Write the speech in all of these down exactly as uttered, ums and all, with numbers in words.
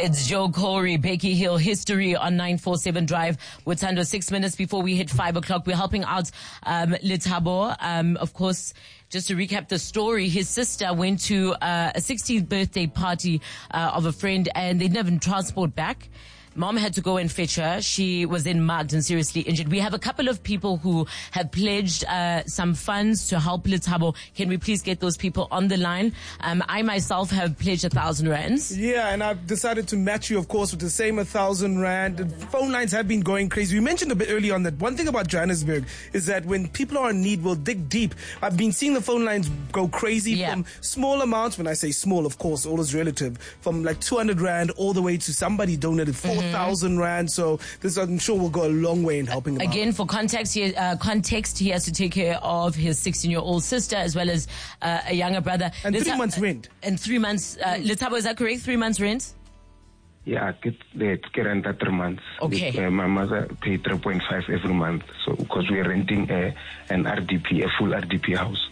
It's Joe Corey, Becky Hill, History on nine four seven Drive. We're under six minutes before we hit five o'clock. We're helping out um, Lethabo. Um, of course, just to recap the story, his sister went to uh, a sixteenth birthday party uh, of a friend and they didn't have transport back. Mom had to go and fetch her. She was then mugged and seriously injured. We have a couple of people who have pledged uh, some funds to help Lethabo. Can we please get those people on the line? Um, I myself have pledged a thousand rands. Yeah, and I've decided to match you, of course, with the same a thousand rand. The phone lines have been going crazy. We mentioned a bit earlier on that one thing about Johannesburg is that when people are in need, we'll dig deep. I've been seeing the phone lines go crazy Yeah. from small amounts. When I say small, of course, all is relative. From like two hundred rand all the way to somebody donated four thousand rand. So this, I'm sure, will go a long way in helping them Again, out. for context, he, uh, context, he has to take care of his sixteen-year-old sister as well as uh, a younger brother. And Let's three ha- months rent. And three months. Uh, Lethabo, is that correct? Three months rent? Yeah, it's it's rent at three months. Okay. It, uh, my mother paid three point five every month. So because we're renting a, an R D P, a full R D P house.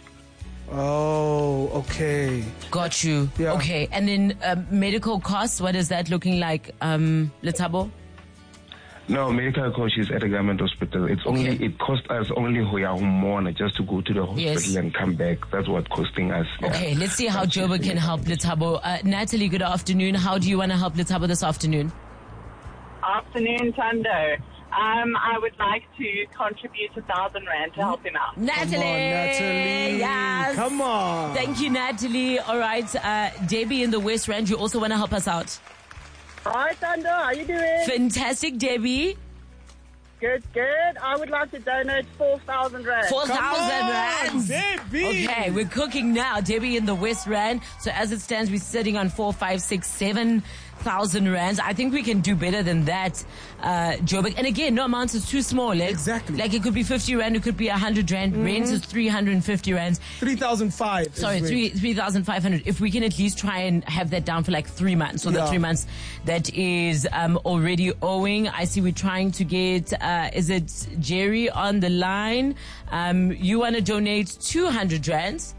Oh, okay. Got you. Yeah. Okay. And then uh, medical costs, what is that looking like, um, Lethabo? No, medical cost is at a government hospital. It's only Okay. it cost us only Hoya just to go to the hospital Yes. and come back. That's what costing us. yeah. Okay, let's see how Joba can help Lethabo. Uh, Natalie, good afternoon. How do you want to help Lethabo this afternoon? Afternoon, Tando. Um, I would like to contribute a thousand rand to help him out. Natalie! Come on, Natalie. Yes! Come on. Thank you, Natalie. All right, uh, Debbie in the West Rand, you also want to help us out. Hi, Tando. How you doing? Fantastic, Debbie. Good, good. I would like to donate four thousand rand. four Come thousand on, rands. Debbie. Okay, we're cooking now. Debbie in the West Rand. So as it stands, we're sitting on four, five, six, seven thousand rands. I think we can do better than that, uh, Joburg. And again, no amount is too small. Eh? Exactly. Like it could be fifty rand, it could be one hundred rand. Mm-hmm. Rent is three hundred fifty rands. three thousand five. is Sorry, rent. three three thousand five hundred. If we can at least try and have that down for like three months, so the Yeah. three months that is um already owing. I see we're trying to get. Uh, is it Jerry on the line? Um, you want to donate two hundred rands?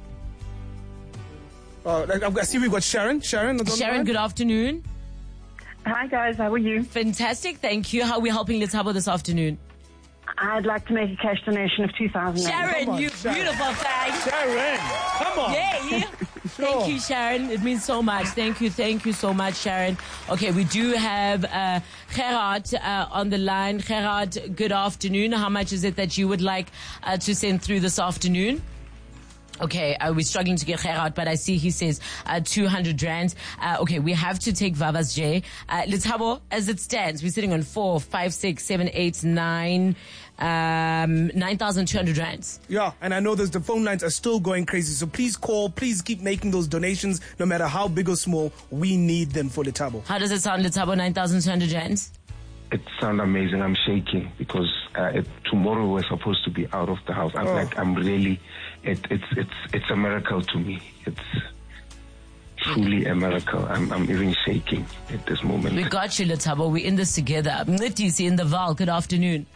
Uh, I I see we've got Sharon. Sharon, on the Sharon, line? good afternoon. Hi, guys. How are you? Fantastic, thank you. How are we helping Lethabo this afternoon? I'd like to make a cash donation of two thousand rand. Sharon, on, you Sharon. beautiful thing. Sharon, come on. Yay! Thank you, Sharon. It means so much. Thank you, thank you so much, Sharon. Okay, we do have uh, Gerard uh, on the line. Gerard, good afternoon. How much is it that you would like uh, to send through this afternoon? Okay, uh, we're struggling to get Gerard, but I see he says uh, two hundred rands. Uh, okay, we have to take Vava's J. Uh, Lethabo, as it stands, we're sitting on four, five, six, seven, eight, nine, um, nine thousand two hundred rands. Yeah, and I know there's the phone lines are still going crazy. So please call. Please keep making those donations, no matter how big or small. We need them for Lethabo. How does it sound, Lethabo? nine thousand two hundred rands? It sounds amazing. I'm shaking because uh, it, tomorrow we're supposed to be out of the house. I'm Oh. like, I'm really, it, it's it's it's a miracle to me. It's truly a miracle. I'm I'm even shaking at this moment. We got you, Lethabo. We're in this together. Mncedisi in the Val. Good afternoon.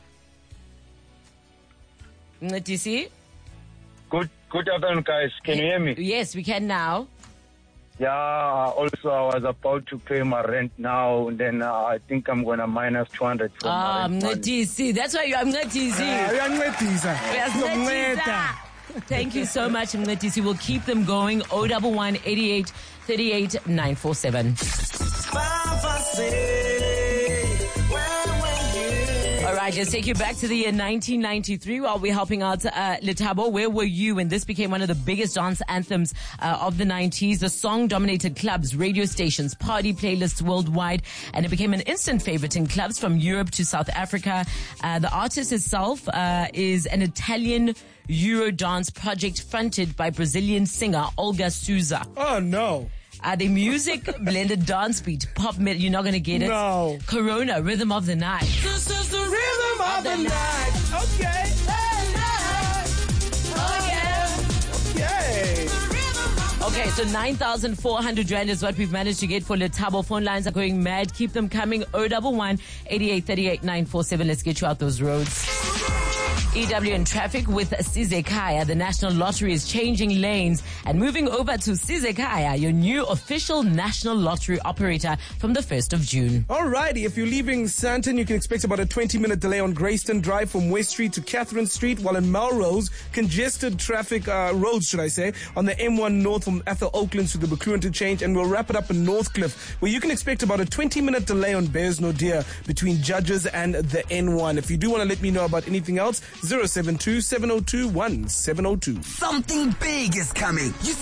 Mncedisi? Good, good afternoon, guys. Can you hear me? Yes, we can now. Yeah. Also, I was about to pay my rent now, and then uh, I think I'm gonna minus two hundred from Ah, my rent money. Mncedisi. That's why you're Mncedisi. Ah, uyancedisa. Uyancedisa. Thank you so much, Mncedisi. We'll keep them going. O one one, eighty-eight, thirty-eight, nine four seven. All right, let's take you back to the year nineteen ninety-three while we're helping out uh, Lethabo. Where were you when this became one of the biggest dance anthems uh, of the nineties? The song dominated clubs, radio stations, party playlists worldwide, and it became an instant favorite in clubs from Europe to South Africa. Uh, the artist itself uh, is an Italian Eurodance project fronted by Brazilian singer Olga Souza. Oh no. Uh, the music blended dance beat, pop metal. You're not going to get it. No. Corona, Rhythm of the Night. This is the rhythm of the night. Okay. Okay. Okay, so nine thousand four hundred rand is what we've managed to get for Lethabo. Phone lines are going mad. Keep them coming. O one one, eighty-eight, thirty-eight, nine four seven. Let's get you out those roads. E W in traffic with Sizekaya. The National Lottery is changing lanes and moving over to Sizekaya, your new official National Lottery operator from the first of June. Alrighty, if you're leaving Sandton, you can expect about a twenty minute delay on Grayston Drive from West Street to Catherine Street, while in Melrose, congested traffic uh, roads, should I say, on the M one North from Ethel Oaklands to the Bacru interchange, and we'll wrap it up in Northcliffe, where you can expect about a twenty minute delay on Bears Nordia between Judges and the N one. If you do want to let me know about anything else, zero seven two, seven zero two, one seven zero two. Something big is coming. You